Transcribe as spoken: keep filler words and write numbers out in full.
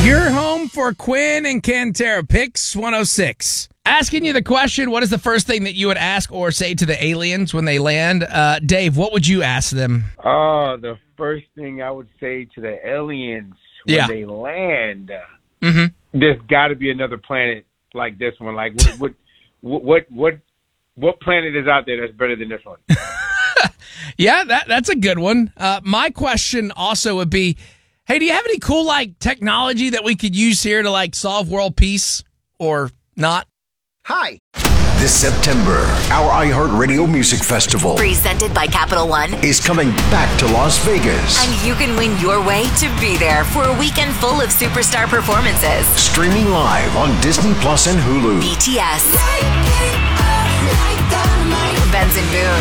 You're home for Quinn and Cantera Picks one oh six. Asking you the question, what is the first thing that you would ask or say to the aliens when they land? Uh, Dave, what would you ask them? Oh, the first thing I would say to the aliens when Yeah. they land, Mm-hmm. there's got to be another planet like this one. Like, what, what, what, what, what planet is out there that's better than this one? Yeah, that that's a good one. Uh, my question also would be, hey, do you have any cool like technology that we could use here to like solve world peace or not? Hi. This September, our iHeartRadio Music Festival presented by Capital One is coming back to Las Vegas. And you can win your way to be there for a weekend full of superstar performances. Streaming live on Disney Plus and Hulu. B T S, Benson Boone,